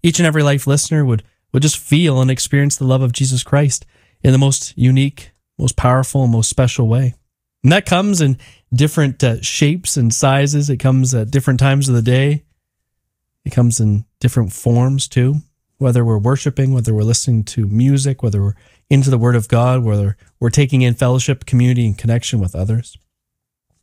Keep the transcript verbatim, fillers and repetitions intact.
each and every Life listener would, would just feel and experience the love of Jesus Christ in the most unique, most powerful, and most special way. And that comes in different uh, shapes and sizes. It comes at different times of the day. It comes in different forms too. Whether we're worshiping, whether we're listening to music, whether we're into the Word of God, whether we're taking in fellowship, community, and connection with others.